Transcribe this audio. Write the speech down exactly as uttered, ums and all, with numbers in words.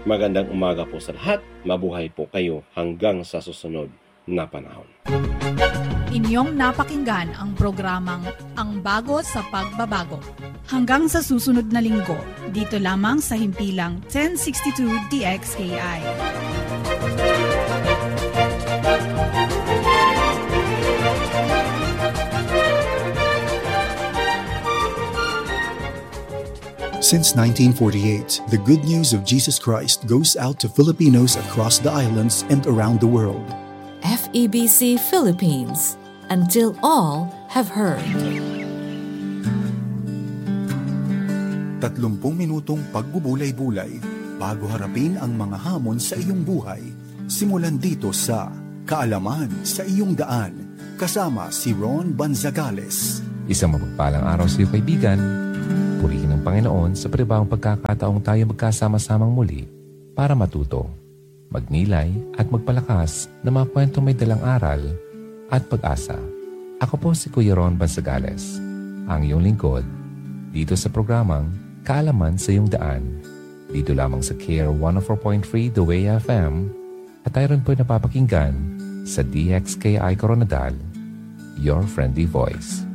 Magandang umaga po sa lahat. Mabuhay po kayo hanggang sa susunod na panahon. Inyong napakinggan ang programang Ang Bago sa Pagbabago. Hanggang sa susunod na linggo, dito lamang sa himpilang ten sixty-two D X K I. Since nineteen forty-eight, the good news of Jesus Christ goes out to Filipinos across the islands and around the world. F E B C Philippines, until all have heard. Tatlumpung minutong pagbubulay-bulay bago harapin ang mga hamon sa iyong buhay. Simulan dito sa Kaalaman sa Iyong Daan, kasama si Ron Banzagales. Isang mapagpalang araw sa iyo, kaibigan. Purihin ng Panginoon sa panibagong pagkakataong tayo magkasama-samang muli para matuto, magnilay at magpalakas ng mga kwentong may dalang aral at pag-asa. Ako po si Kuya Ron Banzagales, ang iyong lingkod, dito sa programang Kaalaman sa Iyong Daan, dito lamang sa K R one oh four point three The Way F M at tayo rin po napapakinggan sa D X K I Coronadal, your friendly voice.